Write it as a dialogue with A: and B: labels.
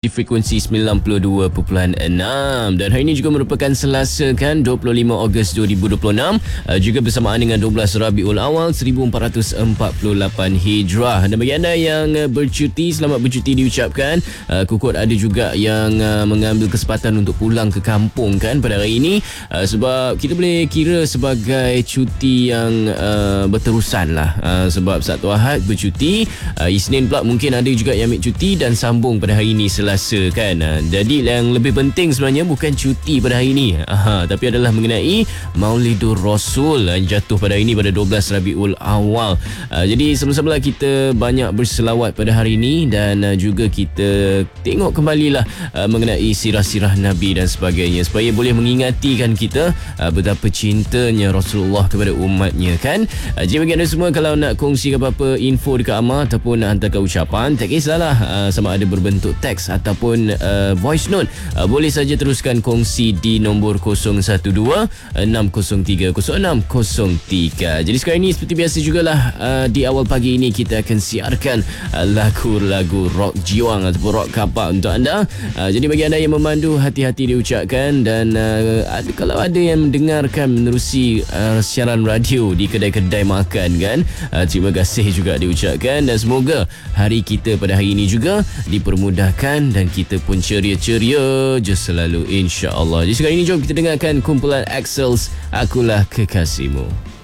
A: frekuensi 92.6. Dan hari ini juga merupakan Selasa kan, 25 Ogos 2026, juga bersamaan dengan 12 Rabiul Awal 1448 Hijrah. Dan bagi anda yang bercuti, selamat bercuti diucapkan. Kukut ada juga yang mengambil kesempatan untuk pulang ke kampung kan pada hari ini, sebab kita boleh kira sebagai cuti yang berterusan lah, sebab Sabtu Ahad bercuti, Isnin pula mungkin ada juga yang ambil cuti dan sambung pada hari ini Selasa kan. Jadi yang lebih penting sebenarnya bukan cuti pada hari ini, tapi adalah mengenai Maulidur Rasul yang jatuh pada hari ini pada 12 Rabiul Awal. Jadi sama-sama lah kita banyak berselawat pada hari ini, dan juga kita tengok kembalilah mengenai sirah-sirah Nabi dan sebagainya, supaya boleh mengingatikan kita betapa cintanya Rasulullah kepada umatnya kan. Jadi bagi anda semua, kalau nak kongsi apa-apa info dekat Amar ataupun nak hantarkan ucapan, tak kisahlah sama ada berbentuk teks ataupun voice note, boleh saja teruskan kongsi di nombor 012-603-0603. Jadi sekarang ini seperti biasa jugalah, di awal pagi ini kita akan siarkan lagu-lagu rock jiwang ataupun rock kapak untuk anda. Jadi bagi anda yang memandu, hati-hati diucapkan, dan kalau ada yang mendengarkan menerusi siaran radio di kedai-kedai makan kan, terima kasih juga diucapkan, dan semoga hari kita pada hari ini juga dipermudahkan dan kita pun ceria-ceria je selalu, insya-Allah. Jadi sekarang ini jom kita dengarkan kumpulan Axels, Akulah Kekasihmu.